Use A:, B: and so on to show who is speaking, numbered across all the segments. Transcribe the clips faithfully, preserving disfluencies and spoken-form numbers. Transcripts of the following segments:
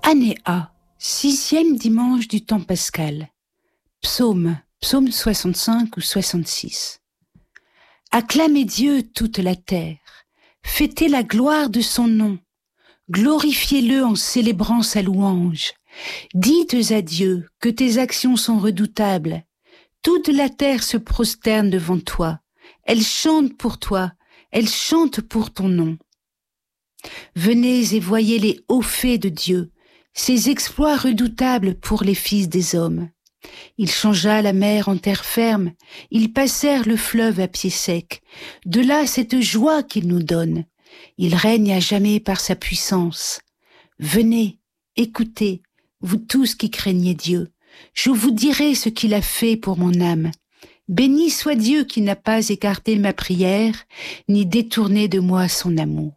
A: Année A, sixième dimanche du temps pascal. Psaume, psaume soixante-cinq ou soixante-six. Acclamez Dieu toute la terre, fêtez la gloire de son nom, glorifiez-le en célébrant sa louange. Dites à Dieu que tes actions sont redoutables. Toute la terre se prosterne devant toi. Elle chante pour toi, elle chante pour ton nom. Venez et voyez les hauts faits de Dieu, ses exploits redoutables pour les fils des hommes. Il changea la mer en terre ferme, ils passèrent le fleuve à pied sec. De là cette joie qu'il nous donne. Il règne à jamais par sa puissance. Venez, écoutez, vous tous qui craignez Dieu. Je vous dirai ce qu'il a fait pour mon âme. Béni soit Dieu qui n'a pas écarté ma prière, ni détourné de moi son amour.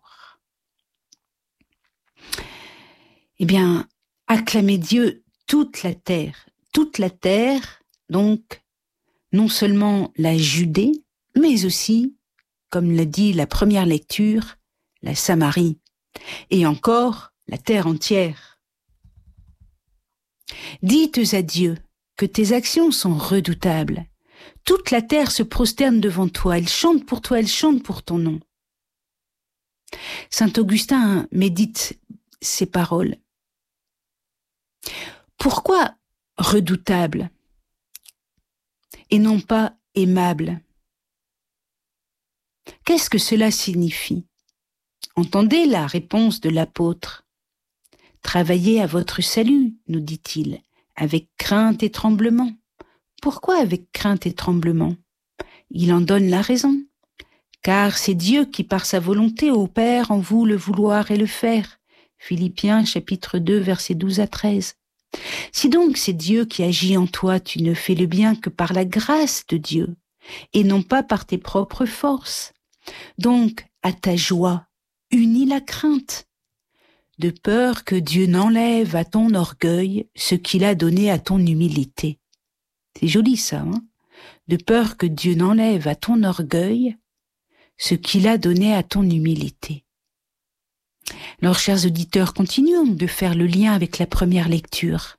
A: Eh bien, acclamez Dieu toute la terre. Toute la terre, donc, non seulement la Judée, mais aussi, comme l'a dit la première lecture, la Samarie, et encore la terre entière. Dites à Dieu que tes actions sont redoutables. Toute la terre se prosterne devant toi, elle chante pour toi, elle chante pour ton nom. Saint Augustin médite ces paroles. Pourquoi redoutable et non pas aimable? Qu'est-ce que cela signifie? Entendez la réponse de l'apôtre. Travaillez à votre salut, nous dit-il, avec crainte et tremblement. Pourquoi avec crainte et tremblement? Il en donne la raison. Car c'est Dieu qui, par sa volonté, opère en vous le vouloir et le faire. Philippiens chapitre deux, versets douze à treize. Si donc c'est Dieu qui agit en toi, tu ne fais le bien que par la grâce de Dieu, et non pas par tes propres forces. Donc, à ta joie, unis la crainte, de peur que Dieu n'enlève à ton orgueil ce qu'il a donné à ton humilité. C'est joli ça, hein? De peur que Dieu n'enlève à ton orgueil ce qu'il a donné à ton humilité. Alors, chers auditeurs, continuons de faire le lien avec la première lecture.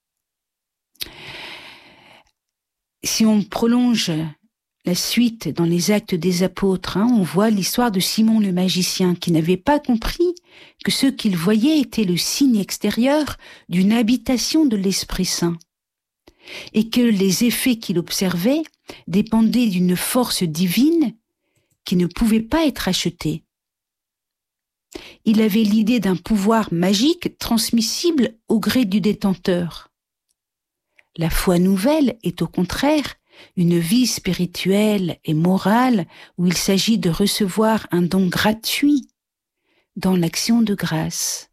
A: Si on prolonge la suite dans les Actes des Apôtres, hein, on voit l'histoire de Simon le magicien qui n'avait pas compris que ce qu'il voyait était le signe extérieur d'une habitation de l'Esprit Saint et que les effets qu'il observait dépendaient d'une force divine qui ne pouvait pas être achetée. Il avait l'idée d'un pouvoir magique transmissible au gré du détenteur. La foi nouvelle est au contraire une vie spirituelle et morale où il s'agit de recevoir un don gratuit dans l'action de grâce.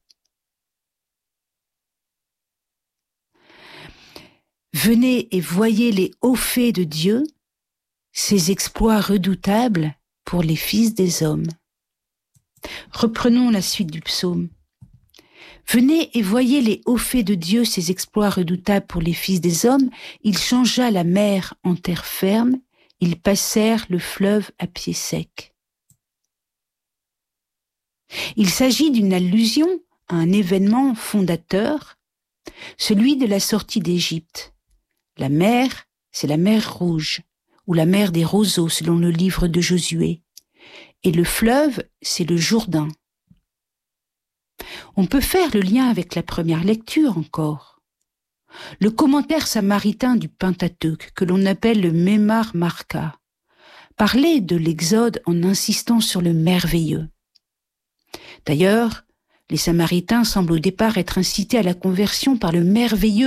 A: Venez et voyez les hauts faits de Dieu, ses exploits redoutables pour les fils des hommes. Reprenons la suite du psaume. Venez et voyez les hauts faits de Dieu, ses exploits redoutables pour les fils des hommes. Il changea la mer en terre ferme, ils passèrent le fleuve à pied sec. Il s'agit d'une allusion à un événement fondateur, celui de la sortie d'Égypte. La mer, c'est la mer Rouge, ou la mer des roseaux selon le livre de Josué. Et le fleuve, c'est le Jourdain. On peut faire le lien avec la première lecture encore. Le commentaire samaritain du Pentateuque, que l'on appelle le Memar Marka, parlait de l'Exode en insistant sur le merveilleux. D'ailleurs, les Samaritains semblent au départ être incités à la conversion par le merveilleux